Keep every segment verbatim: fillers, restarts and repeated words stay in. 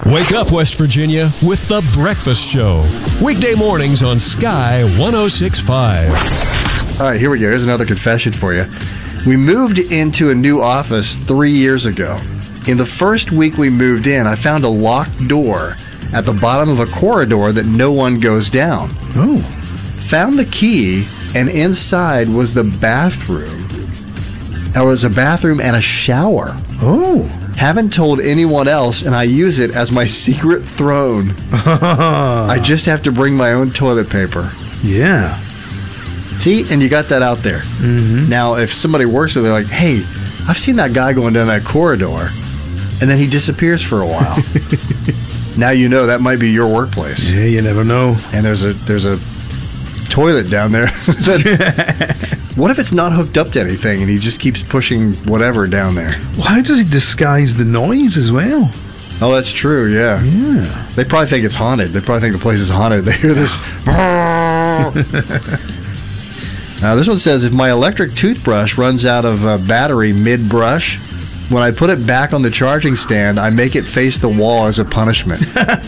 Wake up, West Virginia, with The Breakfast Show. Weekday mornings on Sky one oh six point five. All right, here we go. Here's another confession for you. We moved into a new office three years ago. In the first week we moved in, I found a locked door at the bottom of a corridor that no one goes down. Oh. Found the key, and inside was the bathroom. There was a bathroom and a shower. Oh. Haven't told anyone else, and I use it as my secret throne. I just have to bring my own toilet paper. Yeah. See, and you got that out there. Mm-hmm. Now, if somebody works there, they're like, hey, I've seen that guy going down that corridor, and then he disappears for a while. Now you know that might be your workplace. Yeah, you never know. And there's a there's a toilet down there. that, what if it's not hooked up to anything, and he just keeps pushing whatever down there? Well, how does he disguise the noise as well? Oh, that's true, yeah. Yeah. They probably think it's haunted. They probably think the place is haunted. They hear this. Now, this one says, if my electric toothbrush runs out of uh, battery mid-brush, when I put it back on the charging stand, I make it face the wall as a punishment.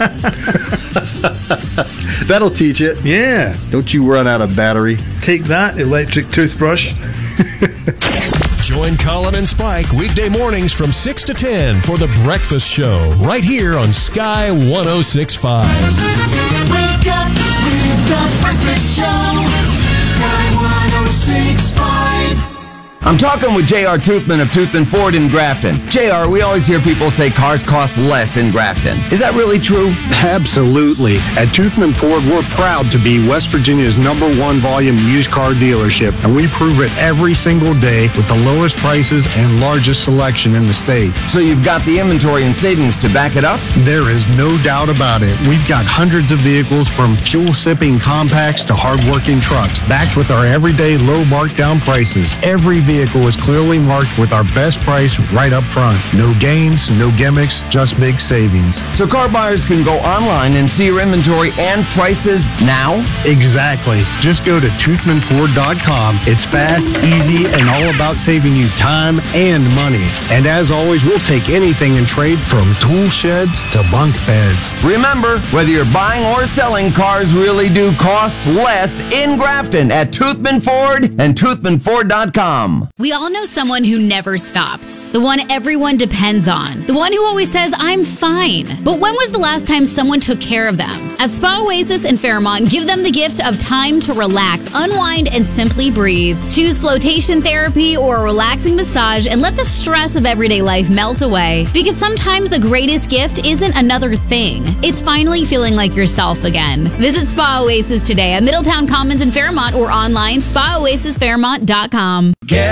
That'll teach it. Yeah. Don't you run out of battery. Take that, electric toothbrush. Join Colin and Spike weekday mornings from six to ten for The Breakfast Show, right here on Sky one oh six point five. Wake up with The Breakfast Show. Sky one oh six point five. I'm talking with J R. Toothman of Toothman Ford in Grafton. J R, we always hear people say cars cost less in Grafton. Is that really true? Absolutely. At Toothman Ford, we're proud to be West Virginia's number one volume used car dealership, and we prove it every single day with the lowest prices and largest selection in the state. So you've got the inventory and savings to back it up? There is no doubt about it. We've got hundreds of vehicles from fuel-sipping compacts to hard-working trucks, backed with our everyday low markdown prices. Every vehicle is clearly marked with our best price right up front. No games, no gimmicks, just big savings. So car buyers can go online and see your inventory and prices now? Exactly. Just go to toothman ford dot com. It's fast, easy, and all about saving you time and money. And as always, we'll take anything in trade from tool sheds to bunk beds. Remember, whether you're buying or selling, cars really do cost less in Grafton at Toothman Ford and toothman ford dot com. We all know someone who never stops. The one everyone depends on. The one who always says, I'm fine. But when was the last time someone took care of them? At Spa Oasis in Fairmont, give them the gift of time to relax, unwind, and simply breathe. Choose flotation therapy or a relaxing massage and let the stress of everyday life melt away. Because sometimes the greatest gift isn't another thing. It's finally feeling like yourself again. Visit Spa Oasis today at Middletown Commons in Fairmont or online, spa oasis fairmont dot com. Get